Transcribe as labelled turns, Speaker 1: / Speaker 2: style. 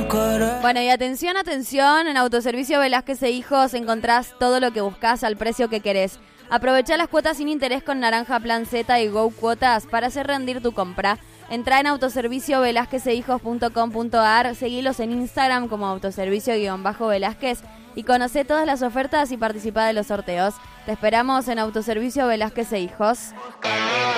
Speaker 1: Bueno, y atención, en Autoservicio Velázquez e Hijos encontrás todo lo que buscás al precio que querés. Aprovechá las cuotas sin interés con Naranja Plan Z y Go Cuotas para hacer rendir tu compra. Entrá en autoserviciovelázquezehijos.com.ar, seguilos en Instagram como autoservicio_Velázquez y conocé todas las ofertas y participá de los sorteos. Te esperamos en Autoservicio Velázquez e Hijos.